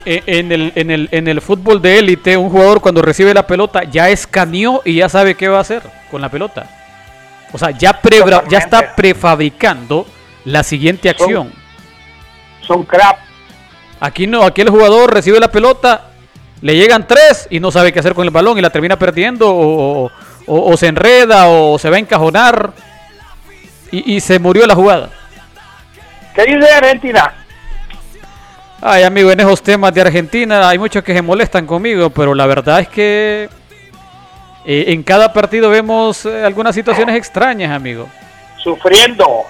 En el fútbol de élite, un jugador cuando recibe la pelota ya escaneó y ya sabe qué va a hacer con la pelota. O sea, ya está prefabricando la siguiente acción. Son crap. Aquí no, aquí el jugador recibe la pelota, le llegan 3 y no sabe qué hacer con el balón y la termina perdiendo o se enreda o se va a encajonar y se murió la jugada. ¿Qué dice Argentina? Ay, amigo, en esos temas de Argentina hay muchos que se molestan conmigo, pero la verdad es que en cada partido vemos algunas situaciones extrañas, amigo. Sufriendo.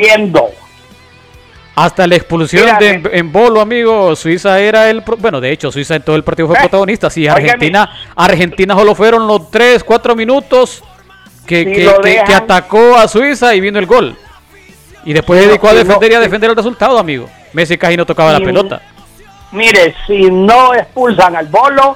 Hasta la expulsión en Bolo, amigo. Suiza era bueno, de hecho, Suiza en todo el partido fue protagonista. Sí, Argentina solo fueron los 3-4 minutos que atacó a Suiza y vino el gol. Y después se dedicó a defender el resultado, amigo. Messi casi no tocaba la pelota. Mire, si no expulsan al Bolo,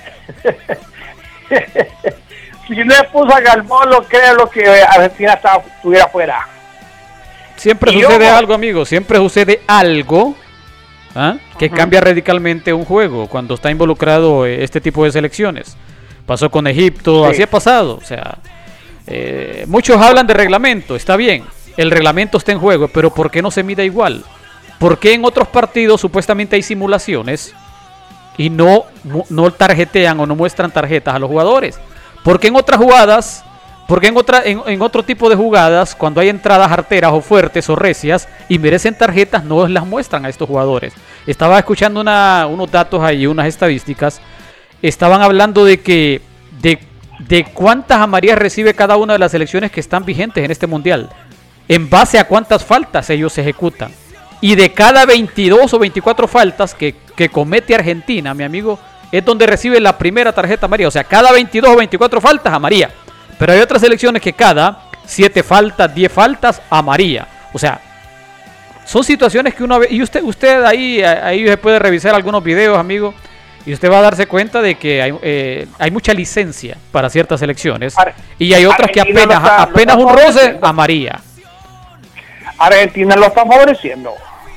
creo que Argentina estuviera fuera. Siempre sucede algo, amigo. Siempre sucede algo que cambia radicalmente un juego cuando está involucrado este tipo de selecciones. Pasó con Egipto, así ha pasado. O sea, muchos hablan de reglamento, está bien. El reglamento está en juego, pero ¿por qué no se mide igual? ¿Por qué en otros partidos supuestamente hay simulaciones y no tarjetean o no muestran tarjetas a los jugadores? ¿Por qué en otras jugadas, en otro tipo de jugadas, cuando hay entradas arteras o fuertes o recias y merecen tarjetas, no las muestran a estos jugadores? Estaba escuchando unos datos ahí, unas estadísticas. Estaban hablando de cuántas amarillas recibe cada una de las selecciones que están vigentes en este mundial, en base a cuántas faltas ellos ejecutan. Y de cada 22 o 24 faltas que comete Argentina, mi amigo, es donde recibe la primera tarjeta amarilla. O sea, cada 22 o 24 faltas, amarilla. Pero hay otras selecciones que cada 7 faltas, 10 faltas, amarilla. O sea, son situaciones que uno ve. Y usted ahí se puede revisar algunos videos, amigo, y usted va a darse cuenta de que hay mucha licencia para ciertas selecciones. Y hay otras que apenas un roce, amarilla. Argentina lo están favoreciendo.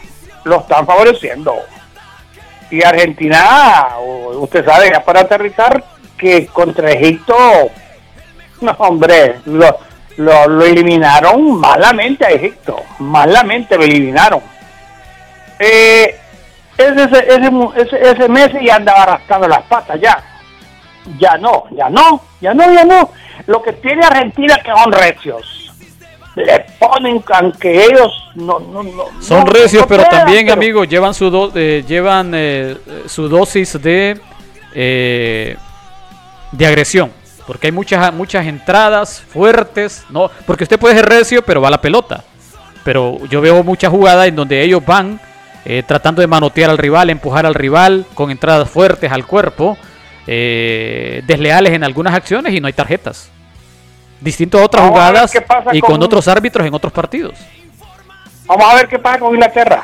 Y Argentina, usted sabe, ya para aterrizar, que contra Egipto, no, hombre, lo eliminaron malamente a Egipto. Malamente lo eliminaron. Ese Messi ya andaba arrastrando las patas ya. Ya no. Lo que tiene Argentina que son recios. Le ponen, aunque ellos son recios, pero también, amigo, llevan su dosis de agresión, porque hay muchas entradas fuertes, no, porque usted puede ser recio, pero va a la pelota. Pero yo veo muchas jugadas en donde ellos van tratando de manotear al rival, empujar al rival con entradas fuertes al cuerpo, desleales en algunas acciones y no hay tarjetas. Distinto a otras jugadas y con otros árbitros en otros partidos. Vamos a ver qué pasa con Inglaterra.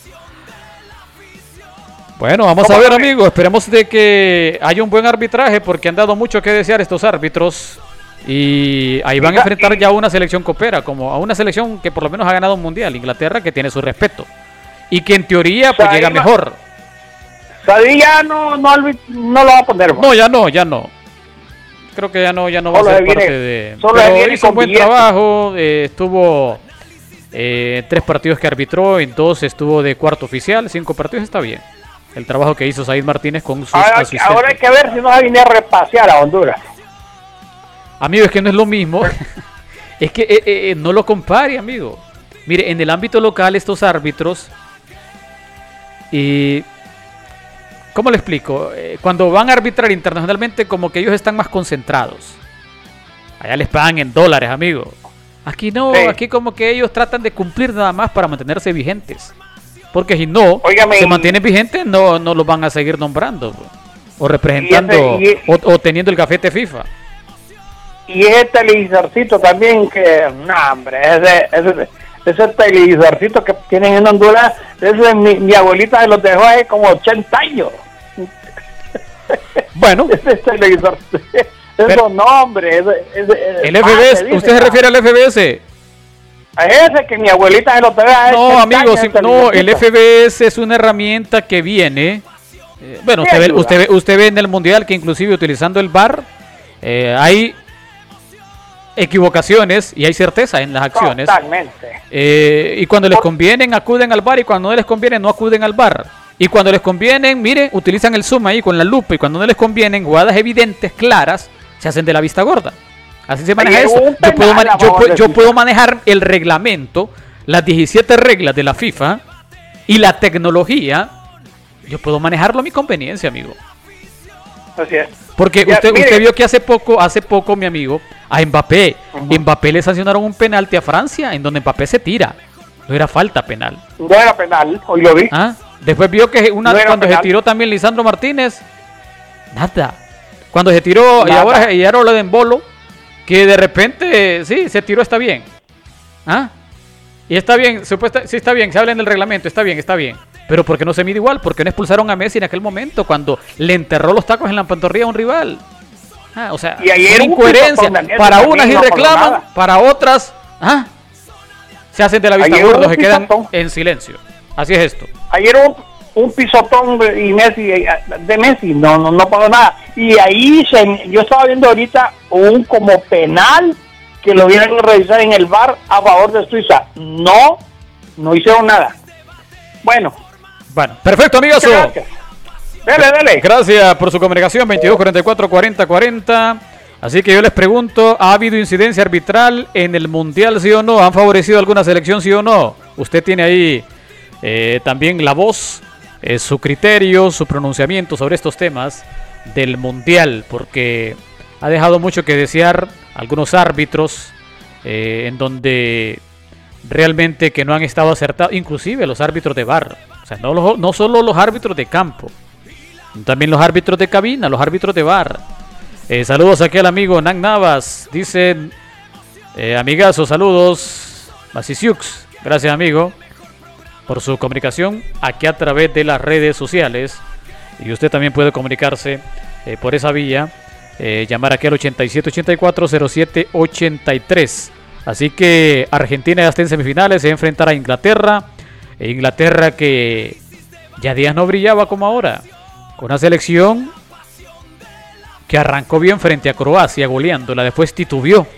Bueno, vamos a ver, amigos. Esperemos de que haya un buen arbitraje, porque han dado mucho que desear estos árbitros. Y ahí van a enfrentar ya a una selección copera, como a una selección que por lo menos ha ganado un mundial. Inglaterra, que tiene su respeto. Y que en teoría pues llega mejor. Sadí ya no lo va a poner. No, ya no. Creo que ya no va a ser parte de... Pero hizo un buen trabajo, estuvo 3 partidos que arbitró, en 2 estuvo de cuarto oficial, 5 partidos, está bien. El trabajo que hizo Said Martínez con sus asistentes. Ahora hay que ver si no va a venir a repasear a Honduras. Amigo, es que no es lo mismo. Es que no lo compare, amigo. Mire, en el ámbito local estos árbitros... ¿Cómo le explico? Cuando van a arbitrar internacionalmente, como que ellos están más concentrados. Allá les pagan en dólares, amigo. Aquí no, sí. Aquí como que ellos tratan de cumplir nada más para mantenerse vigentes. Porque si no, se mantienen vigentes, no los van a seguir nombrando. O representando, o teniendo el gafete FIFA. Y ese televisorcito también que... No, hombre, ese televisorcito que tienen en Honduras, mi abuelita se los dejó hace como 80 años. Bueno. Ese televisor. Eso no, hombre. El FBS, ¿usted se refiere al FBS? A ese que mi abuelita se lo dejó hace 80 años. No, amigo, no, el FBS es una herramienta que viene Bueno, usted ve en el Mundial que inclusive utilizando el VAR hay equivocaciones y hay certeza en las acciones. Totalmente. Y cuando les convienen acuden al VAR y cuando no les conviene no acuden al VAR. Y cuando les convienen, mire, utilizan el zoom ahí con la lupa y cuando no les convienen, jugadas evidentes, claras, se hacen de la vista gorda. Así se maneja eso. Yo puedo manejar el reglamento, las 17 reglas de la FIFA y la tecnología. Yo puedo manejarlo a mi conveniencia, amigo. Así es. Porque usted vio que hace poco, mi amigo, a Mbappé, Mbappé le sancionaron un penalti a Francia en donde Mbappé se tira. No era falta penal. No era penal, hoy lo vi. Después vio que cuando se tiró también Lisandro Martínez, nada. Cuando se tiró, nada. y ahora lo de Embolo, que de repente, sí, se tiró, está bien. Y está bien, sí está bien, se habla en el reglamento, está bien. Pero ¿por qué no se mide igual? ¿Por qué no expulsaron a Messi en aquel momento cuando le enterró los tacos en la pantorrilla a un rival? O sea, una incoherencia. Para unas y reclaman, para otras, se hacen de la vista gorda, se quedan en silencio. Así es esto. Ayer un pisotón de Messi, no pasó nada. Y ahí yo estaba viendo ahorita un como penal que lo vieron a revisar en el VAR a favor de Suiza. No hicieron nada. Bueno, perfecto, amigazo. Dale. Gracias por su comunicación, 2244-4040. Así que yo les pregunto, ¿ha habido incidencia arbitral en el Mundial, sí o no? ¿Han favorecido alguna selección, sí o no? Usted tiene ahí también la voz, su criterio, su pronunciamiento sobre estos temas del Mundial, porque ha dejado mucho que desear algunos árbitros en donde realmente que no han estado acertados, inclusive los árbitros de VAR. O sea, no solo los árbitros de campo, también los árbitros de cabina, los árbitros de VAR. Saludos aquí al amigo Nan Navas. Dicen, amigazo, saludos. Masisiux, gracias amigo por su comunicación aquí a través de las redes sociales. Y usted también puede comunicarse por esa vía. Llamar aquí al 8784-0783. Así que Argentina ya está en semifinales, se va a enfrentar a Inglaterra. Inglaterra que ya días no brillaba como ahora. Una selección que arrancó bien frente a Croacia, goleándola, después titubeó.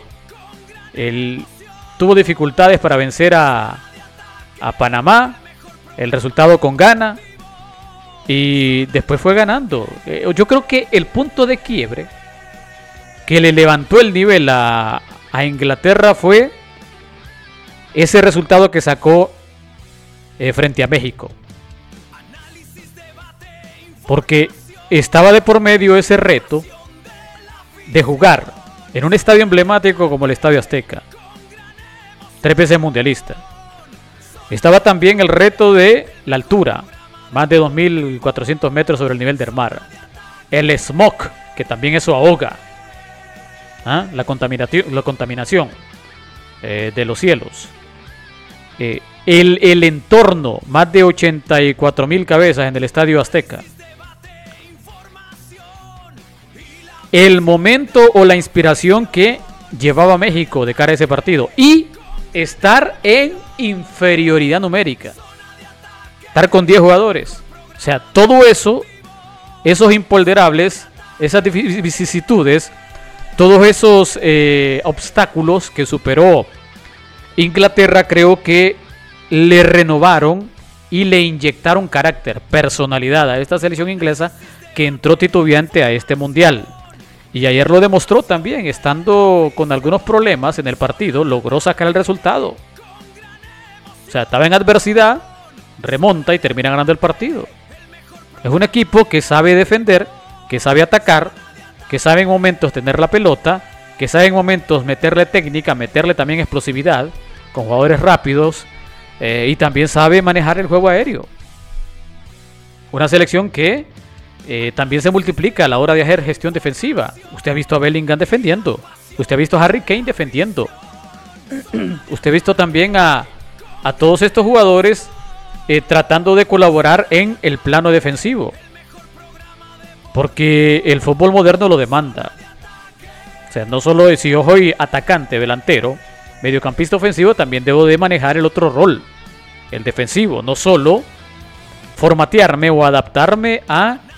Tuvo dificultades para vencer a Panamá, el resultado con Ghana, y después fue ganando. Yo creo que el punto de quiebre que le levantó el nivel a Inglaterra fue ese resultado que sacó frente a México. Porque estaba de por medio ese reto de jugar en un estadio emblemático como el Estadio Azteca, 3 veces mundialista. Estaba también el reto de la altura, más de 2.400 metros sobre el nivel del mar. El smog, que también eso ahoga. La contaminación de los cielos. El entorno, más de 84.000 cabezas en el Estadio Azteca. El momento o la inspiración que llevaba México de cara a ese partido. Y estar en inferioridad numérica. Estar con 10 jugadores. O sea, todo eso, esos imponderables, esas vicisitudes, todos esos obstáculos que superó Inglaterra, creo que le renovaron y le inyectaron carácter, personalidad a esta selección inglesa que entró titubeante a este mundial. Y ayer lo demostró también, estando con algunos problemas en el partido, logró sacar el resultado. O sea, estaba en adversidad, remonta y termina ganando el partido. Es un equipo que sabe defender, que sabe atacar, que sabe en momentos tener la pelota, que sabe en momentos meterle técnica, meterle también explosividad, con jugadores rápidos, y también sabe manejar el juego aéreo. Una selección que también se multiplica a la hora de hacer gestión defensiva. Usted ha visto a Bellingham defendiendo, usted ha visto a Harry Kane defendiendo, usted ha visto también a todos estos jugadores tratando de colaborar en el plano defensivo, porque el fútbol moderno lo demanda. O sea, no solo si yo soy atacante, delantero, mediocampista ofensivo, también debo de manejar el otro rol, el defensivo, no solo formatearme o adaptarme a